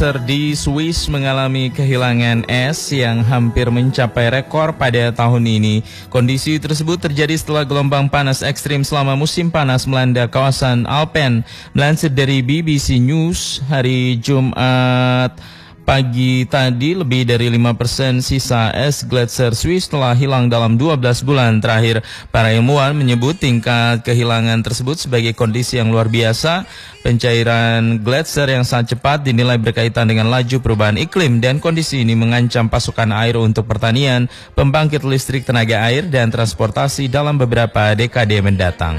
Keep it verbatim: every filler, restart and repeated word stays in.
di Swiss mengalami kehilangan es yang hampir mencapai rekor pada tahun ini. Kondisi tersebut terjadi setelah gelombang panas ekstrim selama musim panas melanda kawasan Alpen. Melansir dari B B C News, hari Jumat pagi tadi, lebih dari lima persen sisa es gletser Swiss telah hilang dalam dua belas bulan terakhir. Para ilmuwan menyebut tingkat kehilangan tersebut sebagai kondisi yang luar biasa. Pencairan gletser yang sangat cepat dinilai berkaitan dengan laju perubahan iklim, dan kondisi ini mengancam pasokan air untuk pertanian, pembangkit listrik tenaga air, dan transportasi dalam beberapa dekade mendatang.